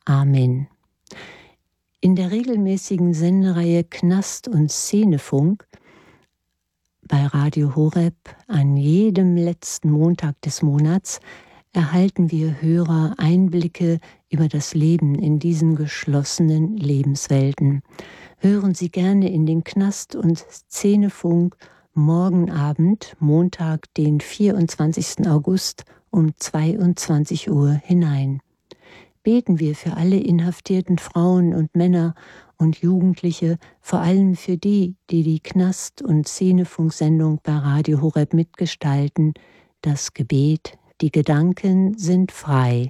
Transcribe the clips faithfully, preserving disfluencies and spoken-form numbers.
Amen. In der regelmäßigen Sendereihe Knast und Szenefunk bei Radio Horeb an jedem letzten Montag des Monats erhalten wir Hörer Einblicke über das Leben in diesen geschlossenen Lebenswelten. Hören Sie gerne in den Knast und Szenefunk morgen Abend, Montag, den vierundzwanzigsten August um zweiundzwanzig Uhr hinein. Beten wir für alle inhaftierten Frauen und Männer und Jugendliche, vor allem für die, die die Knast- und Szenefunksendung bei Radio Horeb mitgestalten, das Gebet, die Gedanken sind frei.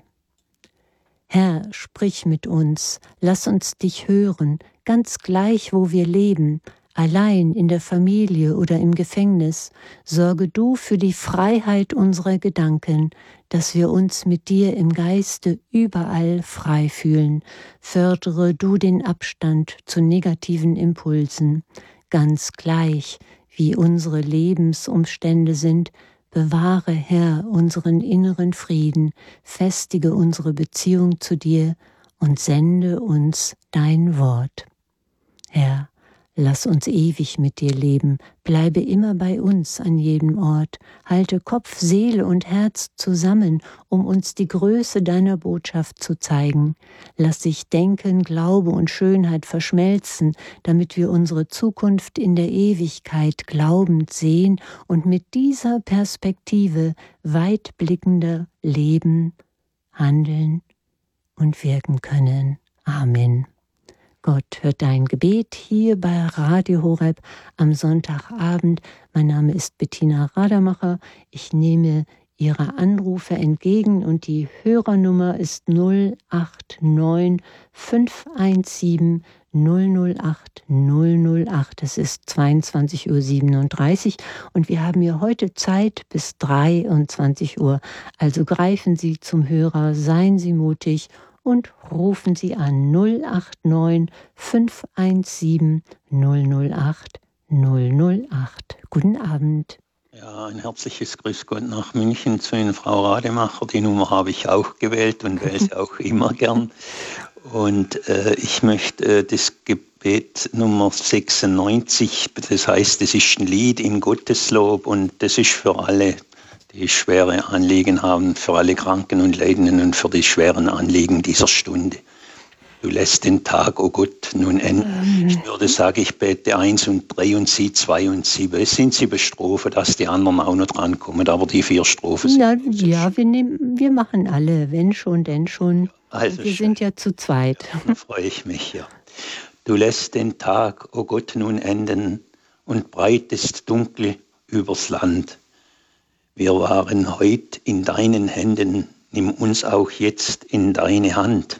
Herr, sprich mit uns, lass uns dich hören, ganz gleich, wo wir leben, allein in der Familie oder im Gefängnis, sorge du für die Freiheit unserer Gedanken, dass wir uns mit dir im Geiste überall frei fühlen. Fördere du den Abstand zu negativen Impulsen, ganz gleich, wie unsere Lebensumstände sind. Bewahre, Herr, unseren inneren Frieden, festige unsere Beziehung zu dir und sende uns dein Wort. Herr, lass uns ewig mit dir leben, bleibe immer bei uns an jedem Ort, halte Kopf, Seele und Herz zusammen, um uns die Größe deiner Botschaft zu zeigen. Lass sich Denken, Glaube und Schönheit verschmelzen, damit wir unsere Zukunft in der Ewigkeit glaubend sehen und mit dieser Perspektive weitblickender leben, handeln und wirken können. Amen. Gott hört dein Gebet hier bei Radio Horeb am Sonntagabend. Mein Name ist Bettina Radermacher. Ich nehme Ihre Anrufe entgegen und die Hörernummer ist null acht neun fünf eins sieben null null acht null null acht. Es ist zweiundzwanzig Uhr siebenunddreißig und wir haben hier heute Zeit bis dreiundzwanzig Uhr. Also greifen Sie zum Hörer, seien Sie mutig und rufen Sie an null acht neun fünf eins sieben null null acht null null acht. Guten Abend. Ja, ein herzliches Grüß Gott nach München zu Ihnen, Frau Rademacher. Die Nummer habe ich auch gewählt und wähle sie auch immer gern. Und äh, ich möchte äh, das Gebet Nummer sechsundneunzig, das heißt, es ist ein Lied in Gotteslob und das ist für alle, die schwere Anliegen haben, für alle Kranken und Leidenden und für die schweren Anliegen dieser Stunde. Du lässt den Tag, o oh Gott, nun enden. Ich würde sagen, ich bete eins und drei und sie zwei und sieben. Es sind sieben Strophen, dass die anderen auch noch drankommen, aber die vier Strophen sind... Na, ja, wir, nehmen, wir machen alle, wenn schon, denn schon. Also wir schön. Sind ja zu zweit. Ja, da freue ich mich, ja. Du lässt den Tag, o oh Gott, nun enden und breitest dunkel übers Land. Wir waren heut in deinen Händen, nimm uns auch jetzt in deine Hand.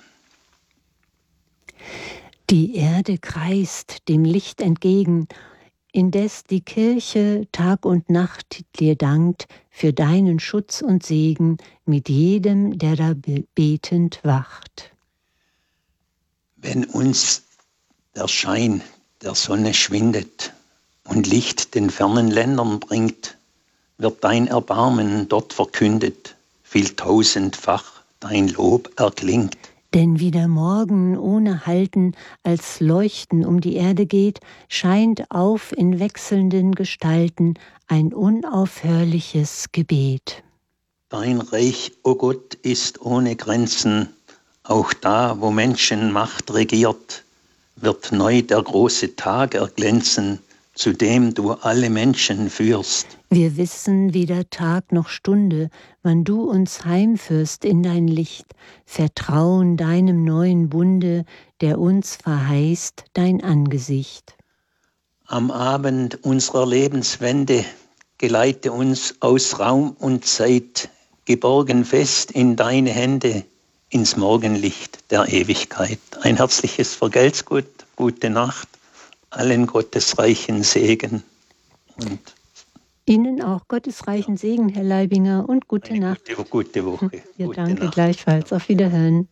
Die Erde kreist dem Licht entgegen, indes die Kirche Tag und Nacht dir dankt für deinen Schutz und Segen mit jedem, der da betend wacht. Wenn uns der Schein der Sonne schwindet und Licht den fernen Ländern bringt, wird dein Erbarmen dort verkündet, viel tausendfach dein Lob erklingt. Denn wie der Morgen ohne Halten als Leuchten um die Erde geht, scheint auf in wechselnden Gestalten ein unaufhörliches Gebet. Dein Reich, o oh Gott, ist ohne Grenzen, auch da, wo Menschenmacht regiert, wird neu der große Tag erglänzen, zu dem du alle Menschen führst. Wir wissen weder Tag noch Stunde, wann du uns heimführst in dein Licht, vertrauen deinem neuen Bunde, der uns verheißt dein Angesicht. Am Abend unserer Lebenswende geleite uns aus Raum und Zeit, geborgen fest in deine Hände, ins Morgenlicht der Ewigkeit. Ein herzliches Vergelt's Gott, gute Nacht, allen gottesreichen Segen und Ihnen auch gottesreichen Segen, Herr Leibinger, und gute eine Nacht. Gute, gute Woche. Ja, gute danke, Nacht. gleichfalls. Auf Wiederhören.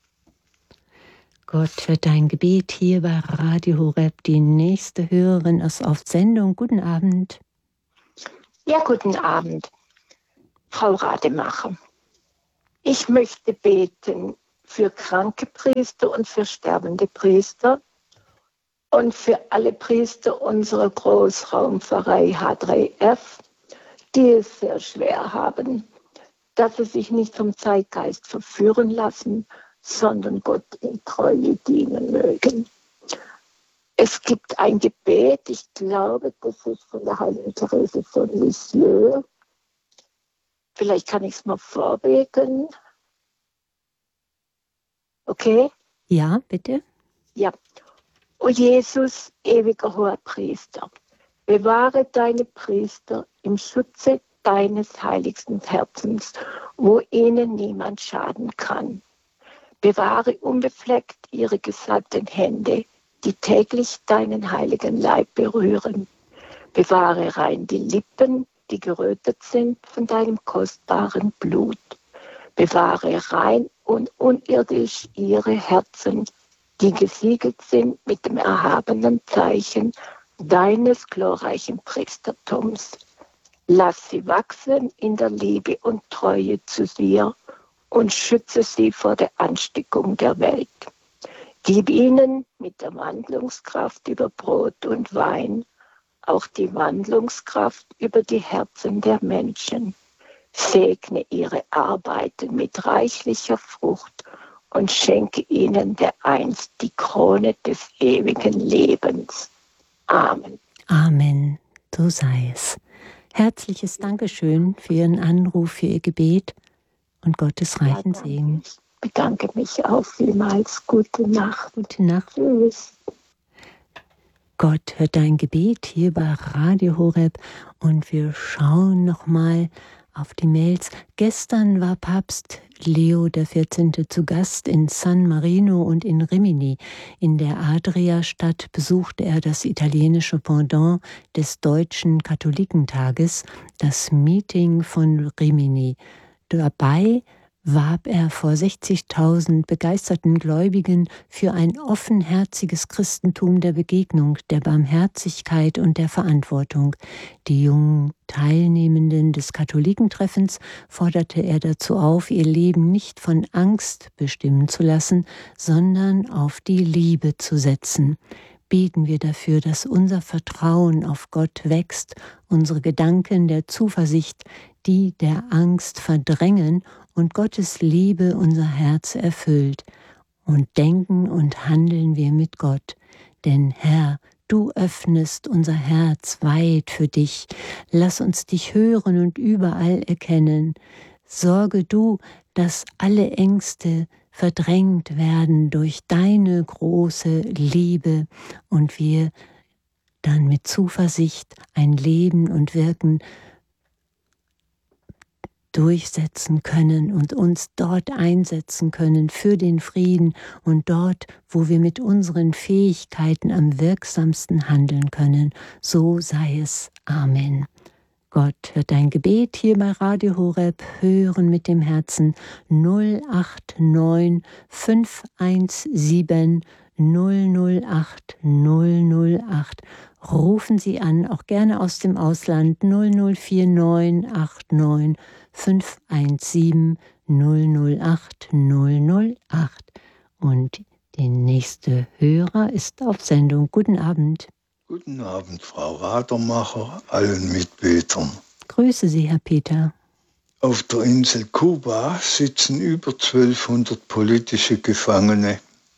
Gott hört dein Gebet hier bei Radio Horeb. Die nächste Hörerin ist auf Sendung. Guten Abend. Ja, guten Abend, Frau Rademacher. Ich möchte beten für kranke Priester und für sterbende Priester und für alle Priester unserer Großraumpfarrei H drei F, die es sehr schwer haben, dass sie sich nicht vom Zeitgeist verführen lassen, sondern Gott in Treue dienen mögen. Es gibt ein Gebet, ich glaube, das ist von der heiligen Therese von Lisieux. Vielleicht kann ich es mal vorbeten. Okay? Ja, bitte. Ja. O Jesus, ewiger hoher Priester, bewahre deine Priester im Schutze deines heiligsten Herzens, wo ihnen niemand schaden kann. Bewahre unbefleckt ihre gesalbten Hände, die täglich deinen heiligen Leib berühren. Bewahre rein die Lippen, die gerötet sind von deinem kostbaren Blut. Bewahre rein und unirdisch ihre Herzen, die gesiegelt sind mit dem erhabenen Zeichen deines glorreichen Priestertums. Lass sie wachsen in der Liebe und Treue zu dir und schütze sie vor der Ansteckung der Welt. Gib ihnen mit der Wandlungskraft über Brot und Wein auch die Wandlungskraft über die Herzen der Menschen. Segne ihre Arbeiten mit reichlicher Frucht und schenke ihnen dereinst die Krone des ewigen Lebens. Amen. Amen. So sei es. Herzliches Dankeschön für Ihren Anruf, für Ihr Gebet und Gottes reichen Ja, Segen. ich bedanke mich auch vielmals. Gute Nacht. Gute Nacht. Tschüss. Gott hört dein Gebet hier bei Radio Horeb und wir schauen nochmal auf die Mails. Gestern war Papst Leo der vierzehnte zu Gast in San Marino und in Rimini. In der Adria-Stadt besuchte er das italienische Pendant des Deutschen Katholikentages, das Meeting von Rimini. Dabei warb er vor sechzigtausend begeisterten Gläubigen für ein offenherziges Christentum der Begegnung, der Barmherzigkeit und der Verantwortung. Die jungen Teilnehmenden des Katholikentreffens forderte er dazu auf, ihr Leben nicht von Angst bestimmen zu lassen, sondern auf die Liebe zu setzen. Beten wir dafür, dass unser Vertrauen auf Gott wächst, unsere Gedanken der Zuversicht, die der Angst verdrängen und Gottes Liebe unser Herz erfüllt. Und denken und handeln wir mit Gott. Denn Herr, du öffnest unser Herz weit für dich. Lass uns dich hören und überall erkennen. Sorge du, dass alle Ängste verdrängt werden durch deine große Liebe und wir dann mit Zuversicht ein Leben und Wirken durchsetzen können und uns dort einsetzen können für den Frieden und dort, wo wir mit unseren Fähigkeiten am wirksamsten handeln können. So sei es. Amen. Gott hört dein Gebet hier bei Radio Horeb, hören mit dem Herzen null acht neun fünf eins sieben null null acht null null acht. Rufen Sie an, auch gerne aus dem Ausland, null null vier neun acht neun fünf eins sieben null null acht null null acht. Und der nächste Hörer ist auf Sendung. Guten Abend. Guten Abend, Frau Radermacher, allen Mitbetern. Grüße Sie, Herr Peter. Auf der Insel Kuba sitzen über zwölfhundert politische Gefangene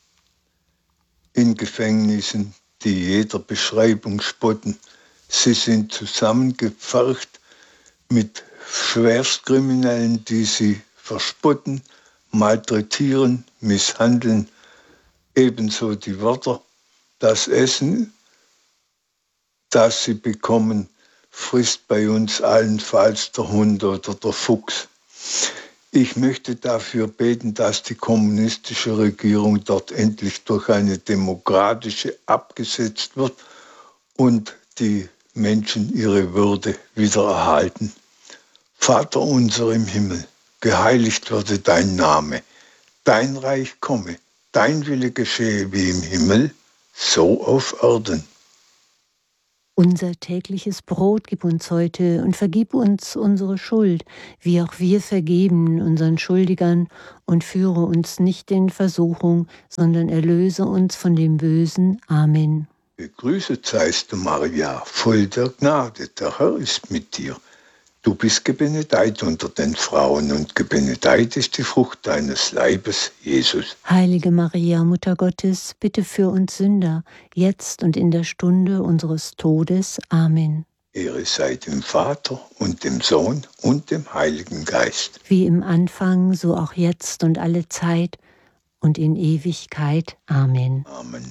in Gefängnissen, die jeder Beschreibung spotten. Sie sind zusammengepfercht mit Schwerstkriminellen, die sie verspotten, malträtieren, misshandeln. Ebenso die Wörter, das Essen, das sie bekommen, frisst bei uns allenfalls der Hund oder der Fuchs. Ich möchte dafür beten, dass die kommunistische Regierung dort endlich durch eine demokratische abgesetzt wird und die Menschen ihre Würde wieder erhalten. Vater unser im Himmel, geheiligt werde dein Name, dein Reich komme, dein Wille geschehe wie im Himmel, so auf Erden. Unser tägliches Brot gib uns heute und vergib uns unsere Schuld, wie auch wir vergeben unseren Schuldigern, und führe uns nicht in Versuchung, sondern erlöse uns von dem Bösen. Amen. Gegrüßet seist du, Maria, voll der Gnade, der Herr ist mit dir. Du bist gebenedeit unter den Frauen und gebenedeit ist die Frucht deines Leibes, Jesus. Heilige Maria, Mutter Gottes, bitte für uns Sünder, jetzt und in der Stunde unseres Todes. Amen. Ehre sei dem Vater und dem Sohn und dem Heiligen Geist. Wie im Anfang, so auch jetzt und alle Zeit und in Ewigkeit. Amen. Amen.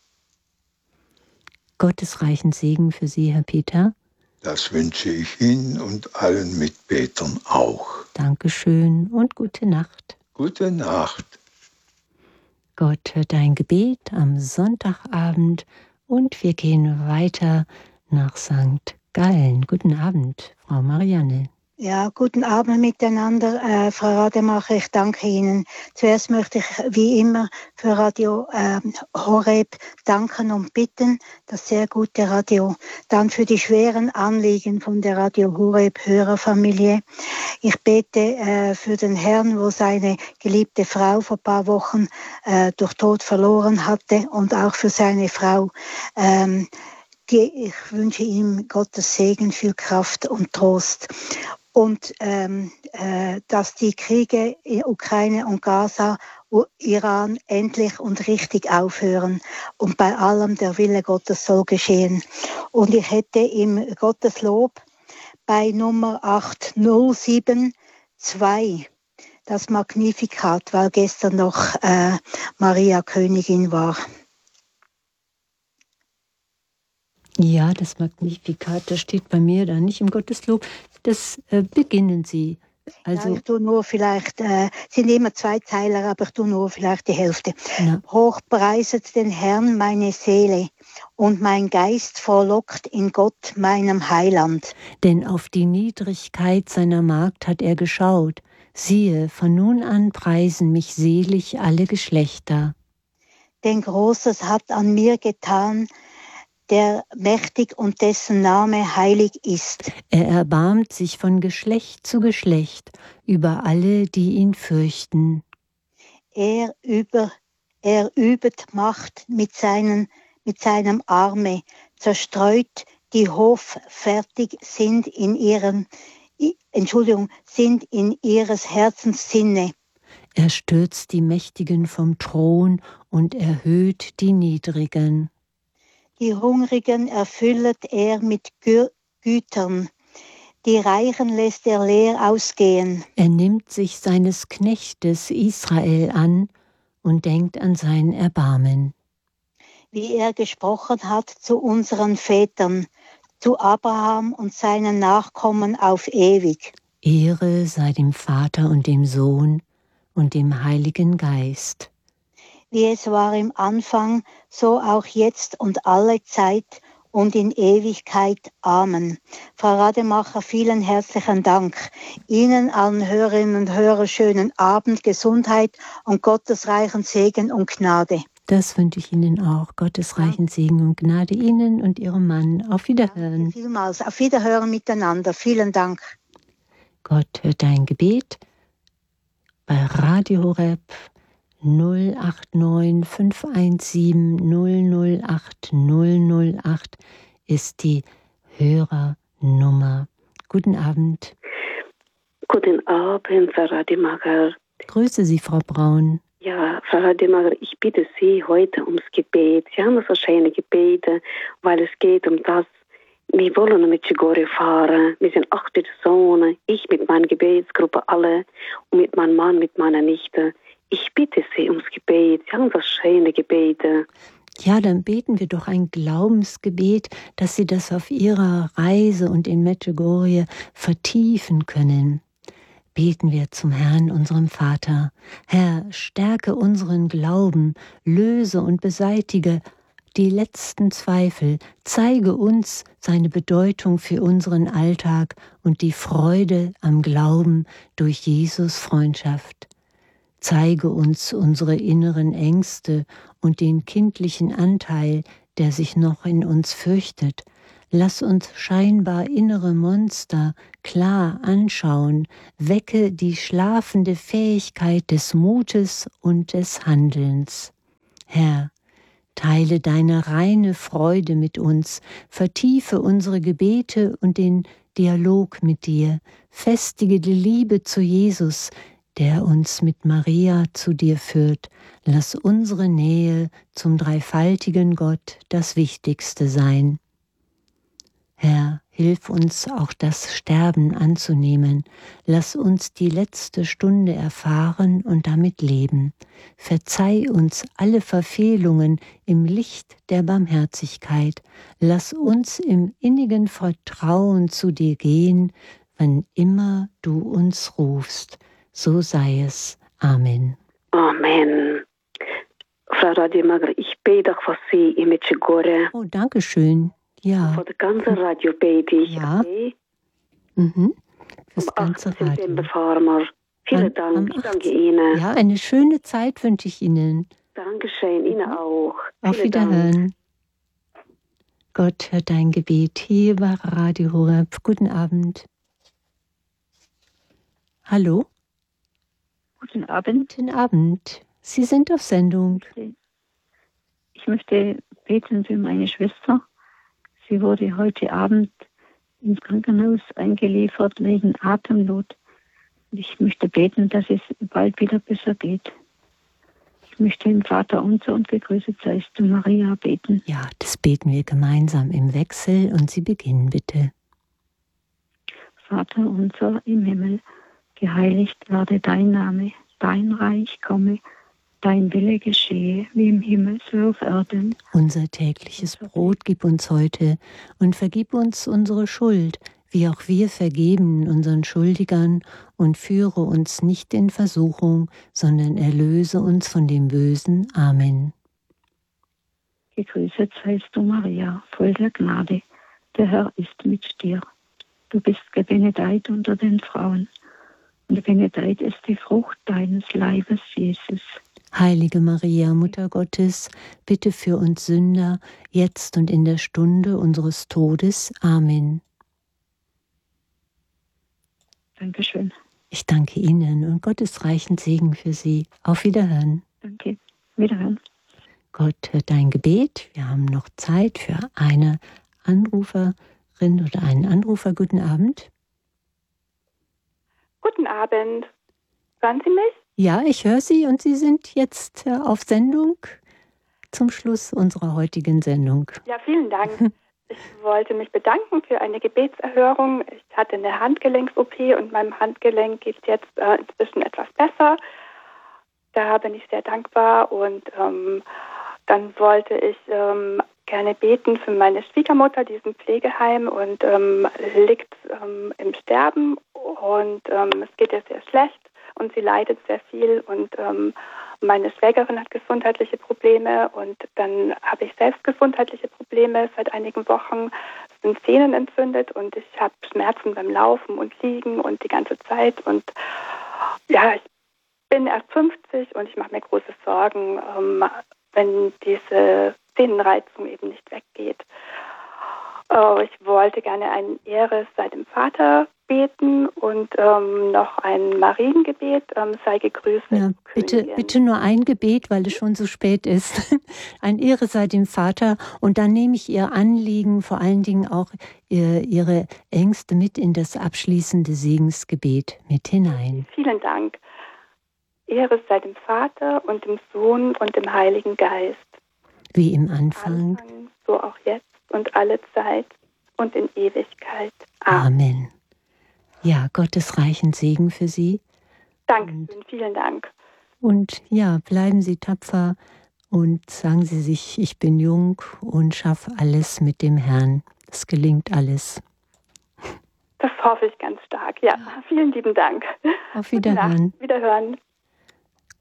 Gottes reichen Segen für Sie, Herr Peter. Das wünsche ich Ihnen und allen Mitbetern auch. Dankeschön und gute Nacht. Gute Nacht. Gott hört dein Gebet am Sonntagabend und wir gehen weiter nach Sankt Gallen. Guten Abend, Frau Marianne. Ja, guten Abend miteinander, äh, Frau Rademacher, ich danke Ihnen. Zuerst möchte ich wie immer für Radio äh, Horeb danken und bitten, das sehr gute Radio. Dann für die schweren Anliegen von der Radio Horeb Hörerfamilie. Ich bete äh, für den Herrn, wo seine geliebte Frau vor ein paar Wochen äh, durch Tod verloren hatte, und auch für seine Frau. Ähm, die, ich wünsche ihm Gottes Segen, viel Kraft und Trost. Und ähm, äh, dass die Kriege in Ukraine und Gaza, Iran endlich und richtig aufhören. Und bei allem der Wille Gottes soll geschehen. Und ich hätte im Gotteslob bei Nummer acht null sieben zwei das Magnificat, weil gestern noch äh, Maria Königin war. Ja, das Magnificat, das steht bei mir da nicht im Gotteslob. Das äh, beginnen Sie. Also, ja, ich tue nur vielleicht, äh, sind immer zwei Zeiler, aber ich tue nur vielleicht die Hälfte. Na. Hochpreiset den Herrn meine Seele, und mein Geist frohlockt in Gott, meinem Heiland. Denn auf die Niedrigkeit seiner Magd hat er geschaut. Siehe, von nun an preisen mich selig alle Geschlechter. Denn Großes hat an mir getan, der mächtig und dessen Name heilig ist. Er erbarmt sich von Geschlecht zu Geschlecht über alle, die ihn fürchten. Er, über, er übet Macht mit, seinen, mit seinem Arme, zerstreut, die hoffärtig sind in ihrem, Entschuldigung, sind in ihres Herzens Sinne. Er stürzt die Mächtigen vom Thron und erhöht die Niedrigen. Die Hungrigen erfüllet er mit Gü- Gütern, die Reichen lässt er leer ausgehen. Er nimmt sich seines Knechtes Israel an und denkt an sein Erbarmen. Wie er gesprochen hat zu unseren Vätern, zu Abraham und seinen Nachkommen auf ewig. Ehre sei dem Vater und dem Sohn und dem Heiligen Geist. Wie es war im Anfang, so auch jetzt und alle Zeit und in Ewigkeit. Amen. Frau Rademacher, vielen herzlichen Dank. Ihnen allen Hörerinnen und Hörern schönen Abend, Gesundheit und gottesreichen Segen und Gnade. Das wünsche ich Ihnen auch. Gottes reichen Segen und Gnade Ihnen und Ihrem Mann. Auf Wiederhören. Danke vielmals. Auf Wiederhören miteinander. Vielen Dank. Gott hört dein Gebet bei Radio Horeb null acht neun fünf eins sieben null null acht null null acht ist die Hörernummer. Guten Abend. Guten Abend, Frau Rademacher. Grüße Sie, Frau Braun. Ja, Frau Rademacher, ich bitte Sie heute ums Gebet. Sie haben so schöne Gebete, weil es geht um das, wir wollen mit Medjugorje fahren. Wir sind acht Personen, ich mit meiner Gebetsgruppe alle und mit meinem Mann, mit meiner Nichte. Ich bitte Sie ums Gebet. Sie haben so schöne Gebete. Ja, dann beten wir doch ein Glaubensgebet, dass Sie das auf Ihrer Reise und in Medjugorje vertiefen können. Beten wir zum Herrn, unserem Vater. Herr, stärke unseren Glauben, löse und beseitige die letzten Zweifel, zeige uns seine Bedeutung für unseren Alltag und die Freude am Glauben durch Jesus Freundschaft. Zeige uns unsere inneren Ängste und den kindlichen Anteil, der sich noch in uns fürchtet. Lass uns scheinbar innere Monster klar anschauen, wecke die schlafende Fähigkeit des Mutes und des Handelns. Herr, teile deine reine Freude mit uns, vertiefe unsere Gebete und den Dialog mit dir, festige die Liebe zu Jesus, der uns mit Maria zu dir führt. Lass unsere Nähe zum dreifaltigen Gott das Wichtigste sein. Herr, hilf uns auch das Sterben anzunehmen. Lass uns die letzte Stunde erfahren und damit leben. Verzeih uns alle Verfehlungen im Licht der Barmherzigkeit. Lass uns im innigen Vertrauen zu dir gehen, wann immer du uns rufst. So sei es. Amen. Amen. Frau Rademacher, ich bete auch für Sie in Medjugorje. Oh, danke schön. Ja. Für das ganze Radio bete ich. Ja. Mhm. Fürs ganze Radio. September fahren wir. Vielen Dank. Ich danke Ihnen. Ja, eine schöne Zeit wünsche ich Ihnen. Dankeschön. Ihnen auch. Auf Wiederhören. Gott hört dein Gebet hier bei Radio Horeb. Guten Abend. Hallo? Guten Abend. Guten Abend. Sie sind auf Sendung. Ich möchte beten für meine Schwester. Sie wurde heute Abend ins Krankenhaus eingeliefert wegen Atemnot. Ich möchte beten, dass es bald wieder besser geht. Ich möchte den Vater unser und gegrüßet seist du Maria beten. Ja, das beten wir gemeinsam im Wechsel und Sie beginnen bitte. Vater unser im Himmel, geheiligt werde dein Name, dein Reich komme, dein Wille geschehe, wie im Himmel so auf Erden. Unser tägliches Brot gib uns heute und vergib uns unsere Schuld, wie auch wir vergeben unseren Schuldigern, und führe uns nicht in Versuchung, sondern erlöse uns von dem Bösen. Amen. Gegrüßet seist du, Maria, voll der Gnade. Der Herr ist mit dir. Du bist gebenedeit unter den Frauen, und benedeit ist die Frucht deines Leibes, Jesus. Heilige Maria, Mutter Gottes, bitte für uns Sünder, jetzt und in der Stunde unseres Todes. Amen. Dankeschön. Ich danke Ihnen und Gottes reichen Segen für Sie. Auf Wiederhören. Danke. Wiederhören. Gott hört dein Gebet. Wir haben noch Zeit für eine Anruferin oder einen Anrufer. Guten Abend. Guten Abend. Hören Sie mich? Ja, ich höre Sie und Sie sind jetzt äh, auf Sendung zum Schluss unserer heutigen Sendung. Ja, vielen Dank. Ich wollte mich bedanken für eine Gebetserhörung. Ich hatte eine Handgelenks-O P und meinem Handgelenk geht jetzt äh, inzwischen etwas besser. Da bin ich sehr dankbar und ähm, dann wollte ich ähm, gerne beten für meine Schwiegermutter, die ist im Pflegeheim und ähm, liegt ähm, im Sterben und ähm, es geht ihr sehr schlecht. Und sie leidet sehr viel und ähm, meine Schwägerin hat gesundheitliche Probleme und dann habe ich selbst gesundheitliche Probleme seit einigen Wochen. Es sind Zähnen entzündet und ich habe Schmerzen beim Laufen und Liegen und die ganze Zeit. Und ja, ich bin erst fünfzig und ich mache mir große Sorgen, ähm, wenn diese Sehnenreizung eben nicht weggeht. Oh, ich wollte gerne ein Ehre sei dem Vater beten und ähm, noch ein Mariengebet, ähm, sei gegrüßt. Ja, bitte, bitte nur ein Gebet, weil es schon so spät ist. Ein Ehre sei dem Vater und dann nehme ich Ihr Anliegen, vor allen Dingen auch ihr, Ihre Ängste mit in das abschließende Segensgebet mit hinein. Vielen Dank. Ehre sei dem Vater und dem Sohn und dem Heiligen Geist. Wie im Anfang. Anfang so auch jetzt und alle Zeit und in Ewigkeit. Amen. Amen. Ja, Gottes reichen Segen für Sie. Dankeschön, vielen Dank. Und ja, bleiben Sie tapfer und sagen Sie sich, ich bin jung und schaffe alles mit dem Herrn. Es gelingt alles. Das hoffe ich ganz stark. Ja, vielen lieben Dank. Auf Wiederhören. Wiederhören.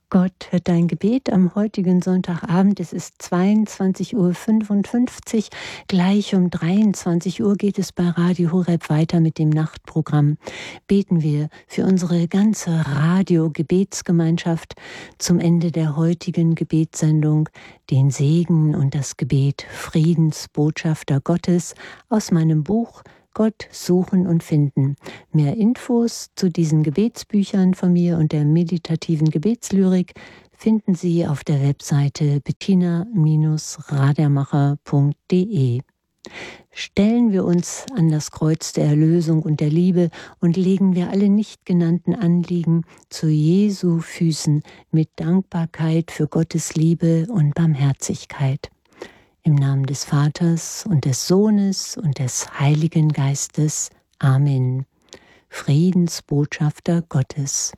Gott hört dein Gebet am heutigen Sonntagabend. Es ist zweiundzwanzig Uhr fünfundfünfzig. Gleich um dreiundzwanzig Uhr geht es bei Radio Horeb weiter mit dem Nachtprogramm. Beten wir für unsere ganze Radio-Gebetsgemeinschaft zum Ende der heutigen Gebetssendung den Segen und das Gebet Friedensbotschafter Gottes aus meinem Buch Gott suchen und finden. Mehr Infos zu diesen Gebetsbüchern von mir und der meditativen Gebetslyrik finden Sie auf der Webseite bettina Bindestrich radermacher punkt de. Stellen wir uns an das Kreuz der Erlösung und der Liebe und legen wir alle nicht genannten Anliegen zu Jesu Füßen mit Dankbarkeit für Gottes Liebe und Barmherzigkeit. Im Namen des Vaters und des Sohnes und des Heiligen Geistes. Amen. Friedensbotschafter Gottes.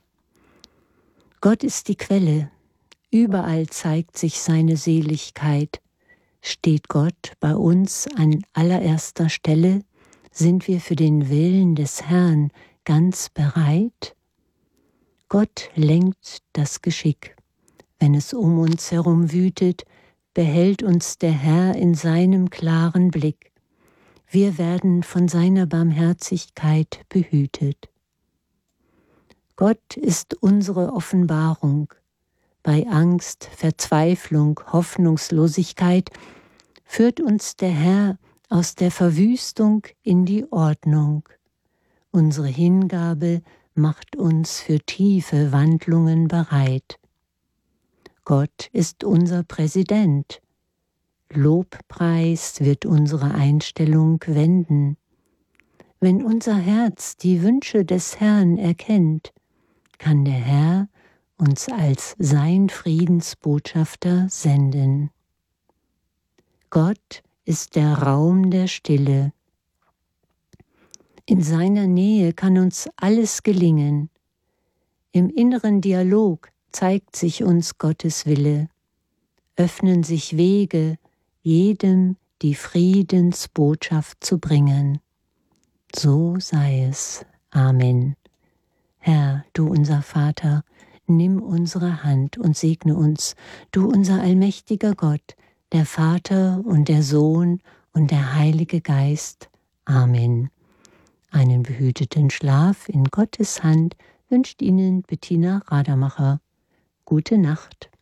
Gott ist die Quelle. Überall zeigt sich seine Seligkeit. Steht Gott bei uns an allererster Stelle? Sind wir für den Willen des Herrn ganz bereit? Gott lenkt das Geschick. Wenn es um uns herum wütet, behält uns der Herr in seinem klaren Blick. Wir werden von seiner Barmherzigkeit behütet. Gott ist unsere Offenbarung. Bei Angst, Verzweiflung, Hoffnungslosigkeit führt uns der Herr aus der Verwüstung in die Ordnung. Unsere Hingabe macht uns für tiefe Wandlungen bereit. Gott ist unser Präsident. Lobpreis wird unsere Einstellung wenden. Wenn unser Herz die Wünsche des Herrn erkennt, kann der Herr uns als sein Friedensbotschafter senden. Gott ist der Raum der Stille. In seiner Nähe kann uns alles gelingen. Im inneren Dialog zeigt sich uns Gottes Wille. Öffnen sich Wege, jedem die Friedensbotschaft zu bringen. So sei es. Amen. Herr, du unser Vater, nimm unsere Hand und segne uns, du unser allmächtiger Gott, der Vater und der Sohn und der Heilige Geist. Amen. Einen behüteten Schlaf in Gottes Hand wünscht Ihnen Bettina Radermacher. Gute Nacht.